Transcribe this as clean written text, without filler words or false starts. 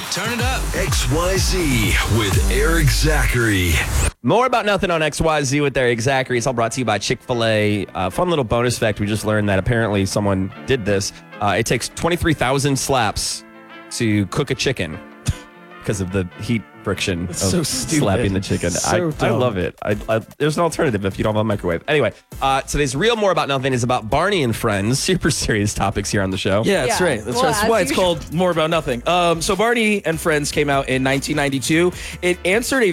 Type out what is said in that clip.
Turn it up. XYZ with Eric Zachary. More About Nothing on XYZ with Eric Zachary. It's all brought to you by Chick-fil-A. Fun little bonus fact. We just learned that apparently someone did this. It takes 23,000 slaps to cook a chicken because of the heat friction of so stupid. slapping the chicken. So I dumb. love it. There's an alternative if you don't have a microwave. Anyway, today's real More About Nothing is about Barney and Friends. Super serious topics here on the show. Yeah, that's Yeah. right. That's Well, right. That's as why it's usual. called More About Nothing. So Barney and Friends came out in 1992. It answered a